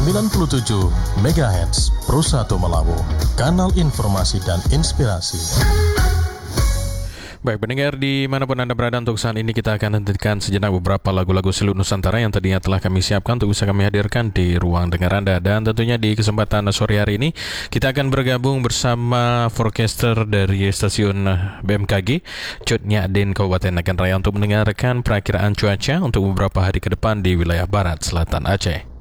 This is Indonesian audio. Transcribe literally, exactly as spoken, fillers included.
sembilan puluh tujuh megahertz Pro satu Melawu, kanal informasi dan inspirasi. Baik, pendengar dimanapun Anda berada, untuk saat ini kita akan hentikan sejenak beberapa lagu-lagu seluruh Nusantara yang tadinya telah kami siapkan untuk bisa kami hadirkan di ruang dengar Anda. Dan tentunya di kesempatan sore hari ini kita akan bergabung bersama forecaster dari stasiun B M K G Cut Nyadin Kabupaten Nagan Raya untuk mendengarkan perakiraan cuaca untuk beberapa hari ke depan di wilayah barat selatan Aceh.